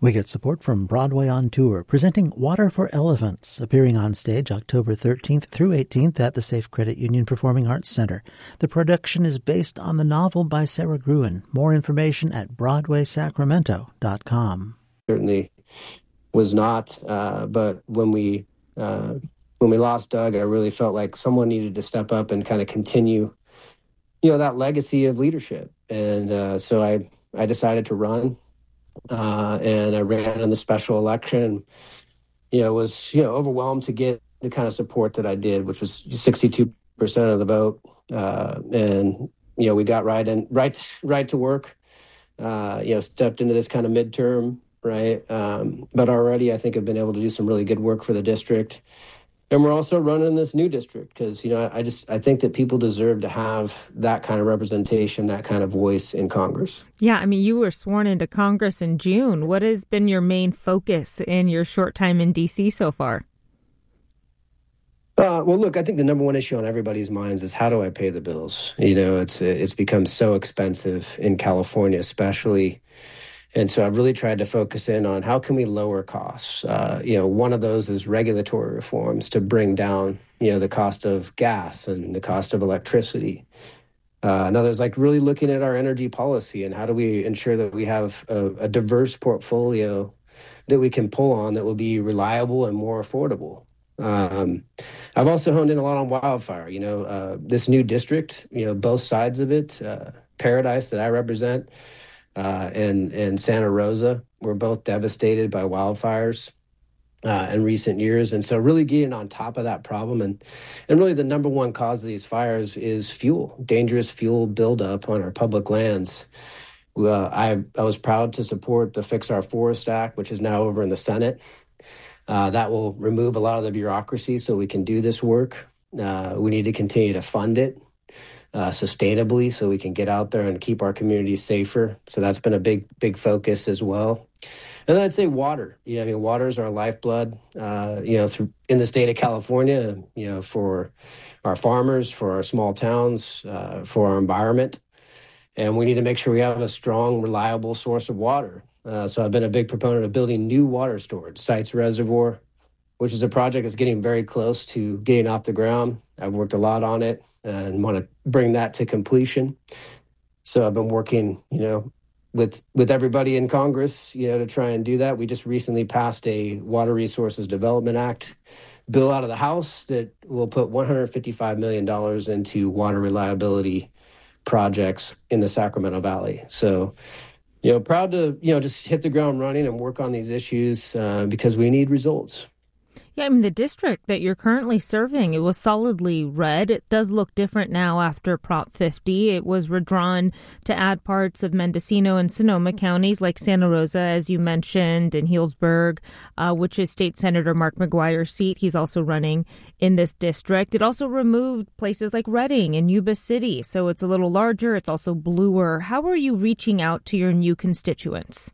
We get support from Broadway on Tour, presenting Water for Elephants, appearing on stage October 13th through 18th at the Safe Credit Union Performing Arts Center. The production is based on the novel by Sarah Gruen. More information at BroadwaySacramento.com. Certainly was not, but when we lost Doug, I really felt like someone needed to step up and kind of continue, that legacy of leadership. And so I decided to run. And I ran in the special election, was, overwhelmed to get the kind of support that I did, which was 62% of the vote. And we got right to work, stepped into this kind of midterm, right? But already I think I've been able to do some really good work for the district. And we're also running this new district because, I think that people deserve to have that kind of representation, that kind of voice in Congress. Yeah, I mean, you were sworn into Congress in June. What has been your main focus in your short time in D.C. so far? Well, look, I think the number one issue on everybody's minds is how do I pay the bills? It's become so expensive in California, especially. And so I've really tried to focus in on how can we lower costs. One of those is regulatory reforms to bring down, the cost of gas and the cost of electricity. Another is like really looking at our energy policy and how do we ensure that we have a diverse portfolio that we can pull on that will be reliable and more affordable. I've also honed in a lot on wildfire. This new district, both sides of it, Paradise that I represent, and Santa Rosa were both devastated by wildfires in recent years. And so really getting on top of that problem and really the number one cause of these fires is fuel, dangerous fuel buildup on our public lands. I was proud to support the Fix Our Forest Act, which is now over in the Senate. That will remove a lot of the bureaucracy so we can do this work. We need to continue to fund it sustainably so we can get out there and keep our communities safer. So that's been a big focus as well. And then I'd say water. Water is our lifeblood, in the state of California, for our farmers, for our small towns, for our environment. And we need to make sure we have a strong, reliable source of water. So I've been a big proponent of building new water storage, Sites Reservoir, which is a project that's getting very close to getting off the ground. I've worked a lot on it and want to bring that to completion. So I've been working, with everybody in Congress, to try and do that. We just recently passed a Water Resources Development Act bill out of the House that will put $155 million into water reliability projects in the Sacramento Valley. So, proud to, just hit the ground running and work on these issues because we need results. Yeah, I mean, the district that you're currently serving, it was solidly red. It does look different now after Prop 50. It was redrawn to add parts of Mendocino and Sonoma counties like Santa Rosa, as you mentioned, and Healdsburg, which is State Senator Mark McGuire's seat. He's also running in this district. It also removed places like Redding and Yuba City, so it's a little larger. It's also bluer. How are you reaching out to your new constituents?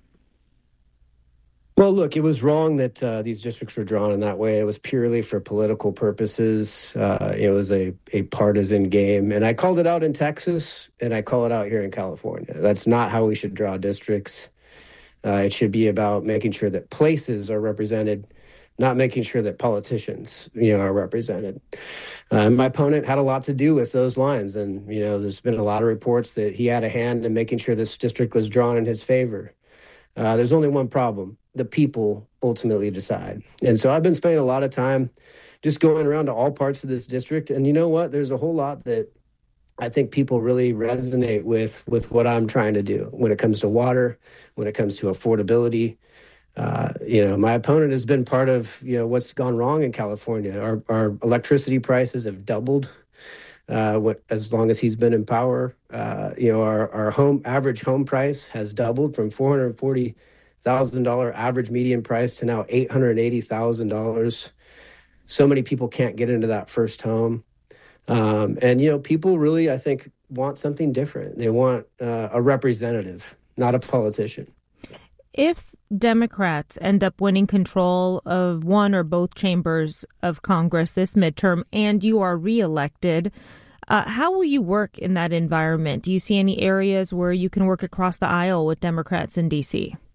Well, look, it was wrong that these districts were drawn in that way. It was purely for political purposes. It was a partisan game. And I called it out in Texas, and I call it out here in California. That's not how we should draw districts. It should be about making sure that places are represented, not making sure that politicians, are represented. My opponent had a lot to do with those lines. And, there's been a lot of reports that he had a hand in making sure this district was drawn in his favor. There's only one problem. The people ultimately decide. And so I've been spending a lot of time just going around to all parts of this district. And you know what? There's a whole lot that I think people really resonate with what I'm trying to do when it comes to water, when it comes to affordability. My opponent has been part of, what's gone wrong in California. Our electricity prices have doubled as long as he's been in power. Our average home price has doubled from $440,000 average median price to now $880,000. So many people can't get into that first home. People really, I think, want something different. They want a representative, not a politician. If Democrats end up winning control of one or both chambers of Congress this midterm and you are reelected, how will you work in that environment? Do you see any areas where you can work across the aisle with Democrats in D.C.?